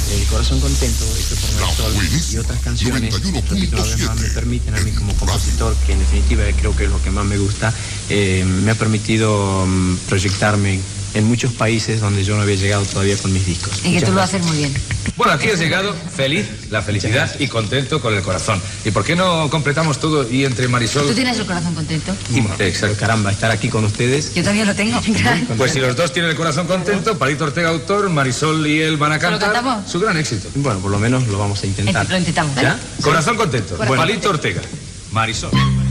El Corazón Contento, hecho por Marisol, y otras canciones, repito, una vez más, me permiten a mí como compositor, que en definitiva creo que es lo que más me gusta, me ha permitido proyectarme en muchos países donde yo no había llegado todavía con mis discos. Y que tú lo haces muy bien. Bueno, aquí has llegado feliz, la felicidad y contento con el corazón. ¿Y por qué no completamos todo y entre Marisol... ¿Tú tienes el corazón contento? Y bueno, exacto. Caramba, estar aquí con ustedes. Yo también lo tengo. Pues si los dos tienen el corazón contento, Palito Ortega, autor, Marisol y él van a cantar su gran éxito. Bueno, por lo menos lo vamos a intentar. Lo intentamos, ¿vale? ¿Ya? Corazón contento. Bueno. Palito Ortega, Marisol.